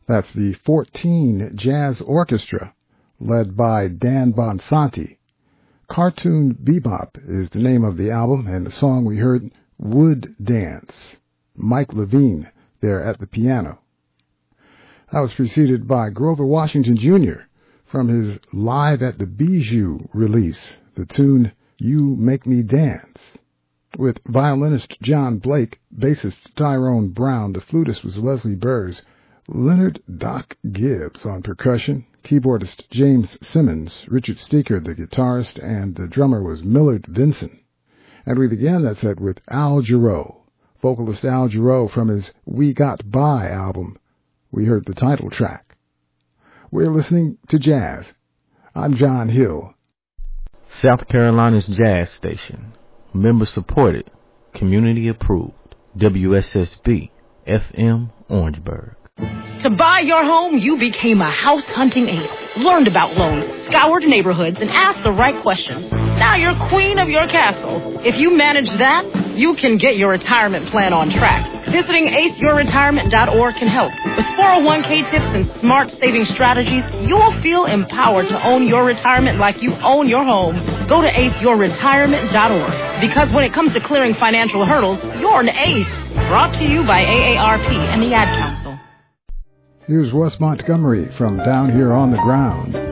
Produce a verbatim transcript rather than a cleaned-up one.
That's the fourteen Jazz Orchestra, led by Dan Bonsanti. Cartoon Bebop is the name of the album, and the song we heard, Wood Dance. Mike Levine there at the piano. That was preceded by Grover Washington Junior from his Live at the Bijou release, the tune You Make Me Dance. With violinist John Blake, bassist Tyrone Brown, the flutist was Leslie Burrs, Leonard Doc Gibbs on percussion, keyboardist James Simmons, Richard Steeker the guitarist, and the drummer was Millard Vinson. And we began that set with Al Jarreau, vocalist Al Jarreau from his We Got By album. We heard the title track. We're listening to jazz. I'm John Hill. South Carolina's jazz station. Member supported. Community approved. W S S B F M Orangeburg. To buy your home, you became a house hunting ace, learned about loans, scoured neighborhoods, and asked the right questions. Now you're queen of your castle. If you manage that, you can get your retirement plan on track. Visiting ace your retirement dot org can help. With four oh one k tips and smart saving strategies, you'll feel empowered to own your retirement like you own your home. Go to ace your retirement dot org. Because when it comes to clearing financial hurdles, you're an ace. Brought to you by A A R P and the Ad Council. Here's Wes Montgomery from Down Here on the Ground.